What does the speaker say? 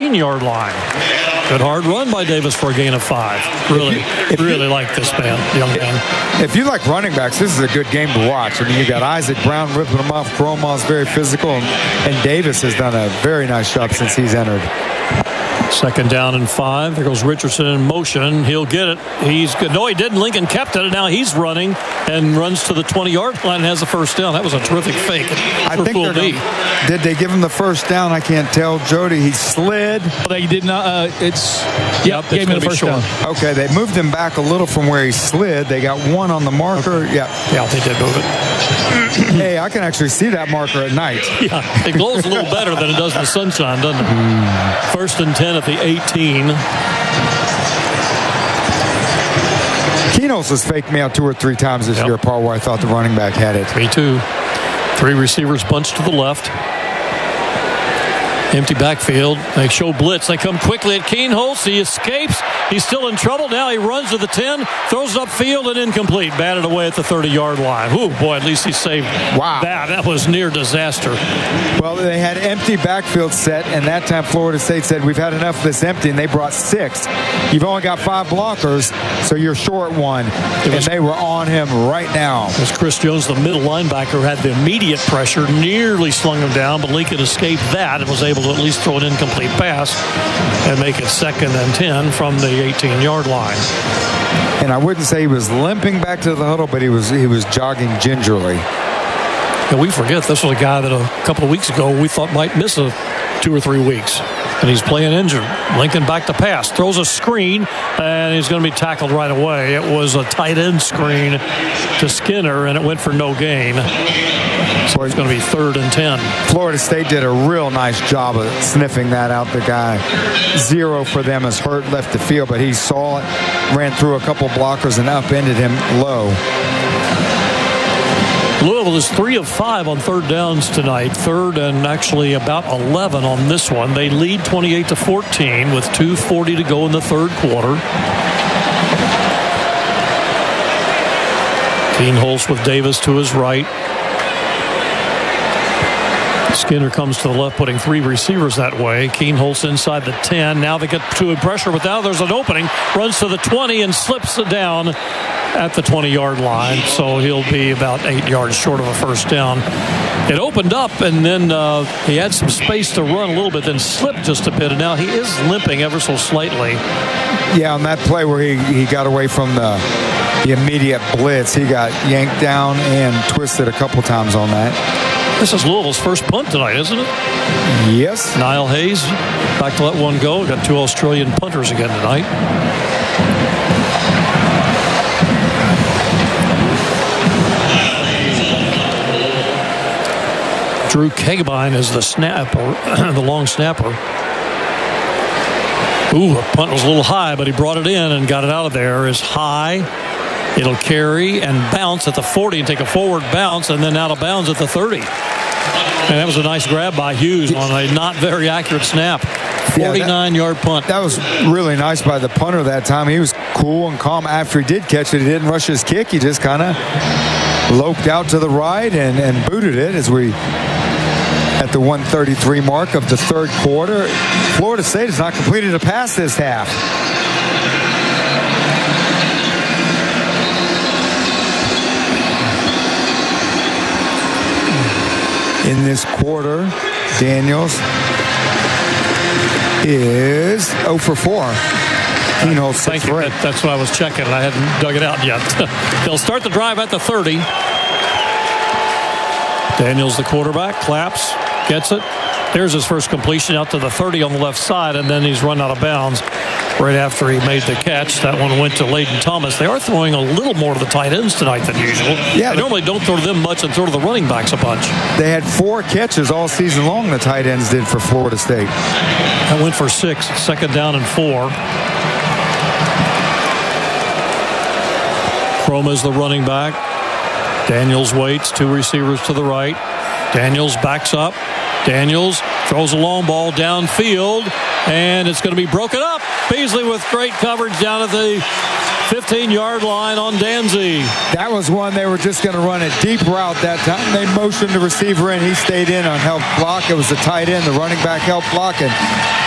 15-yard line. Good hard run by Davis for a gain of 5. Really like this young man. If you like running backs, this is a good game to watch. I mean, you got Isaac Brown ripping them off. Gromall's very physical, and Davis has done a very nice job since he's entered. 2nd down and 5. There goes Richardson in motion. He'll get it. He's good. No, he didn't. Lincoln kept it, and now he's running and runs to the 20-yard line and has the first down. That was a terrific fake. I think did they give him the first down? I can't tell. Jody, he slid. They did not. Gave him the first down. Okay, they moved him back a little from where he slid. They got 1 on the marker. Okay. Yeah, they did move it. Hey, I can actually see that marker at night. Yeah, it glows a little better than it does in the sunshine, doesn't it? 1st and 10 at the 18. Keenholz has faked me out 2 or 3 times this year, Paul, where I thought the running back had it. Me too. 3 receivers bunched to the left. Empty backfield. They show blitz. They come quickly at Keenholz. He escapes. He's still in trouble. Now he runs to the 10, throws it upfield and incomplete. Batted away at the 30-yard line. Ooh, boy, at least he saved that. That was near disaster. Well, they had empty backfield set, and that time Florida State said, we've had enough of this empty, and they brought 6. You've only got 5 blockers, so you're short 1. And they were on him right now. It was Chris Jones, the middle linebacker, had the immediate pressure, nearly slung him down, but Lincoln escaped that and was able to at least throw an incomplete pass and make it 2nd and 10 from the 18-yard line. And I wouldn't say he was limping back to the huddle, but he was jogging gingerly. And we forget this was a guy that a couple of weeks ago we thought might miss 2 or 3 weeks. And he's playing injured. Lincoln back to pass. Throws a screen, and he's going to be tackled right away. It was a tight end screen to Skinner, and it went for no gain. So it's going to be 3rd and 10. Florida State did a real nice job of sniffing that out. The guy, 0 for them, is hurt, left the field, but he saw it, ran through a couple blockers, and upended him low. Louisville is 3 of 5 on 3rd downs tonight. 3rd and actually about 11 on this one. They lead 28-14 with 2:40 to go in the 3rd quarter. Keenholz with Davis to his right. Skinner comes to the left, putting 3 receivers that way. Keenholz inside the 10. Now they get to pressure, but now there's an opening. Runs to the 20 and slips it down at the 20-yard line. So he'll be about 8 yards short of a first down. It opened up, and then he had some space to run a little bit, then slipped just a bit, and now he is limping ever so slightly. Yeah, on that play where he got away from the immediate blitz, he got yanked down and twisted a couple times on that. This is Louisville's first punt tonight, isn't it? Yes. Niall Hayes back to let one go. Got 2 Australian punters again tonight. Drew Kegabine is the snapper, the long snapper. Ooh, the punt was a little high, but he brought it in and got it out of there. Is high. It'll carry and bounce at the 40 and take a forward bounce and then out of bounds at the 30. And that was a nice grab by Hughes on a not very accurate snap. 49-yard punt. That was really nice by the punter that time. He was cool and calm after he did catch it. He didn't rush his kick. He just kind of loped out to the right and booted it as we at the 1:33 mark of the 3rd quarter. Florida State has not completed a pass this half. In this quarter, Daniels is 0 for 4. Keenholz 6 for 8. That's what I was checking. I hadn't dug it out yet. They'll start the drive at the 30. Daniels, the quarterback, claps, gets it. There's his first completion out to the 30 on the left side, and then he's run out of bounds right after he made the catch. That one went to Layden Thomas. They are throwing a little more to the tight ends tonight than usual. Yeah, they normally don't throw to them much and throw to the running backs a bunch. They had 4 catches all season long, the tight ends did, for Florida State. That went for 6. 2nd down and 4. Chroma's the running back. Daniels waits. 2 receivers to the right. Daniels backs up. Daniels throws a long ball downfield, and it's going to be broken up. Beasley with great coverage down at the 15-yard line on Danzy. That was one they were just going to run a deep route that time. They motioned the receiver in. He stayed in on help block. It was the tight end. The running back helped block, and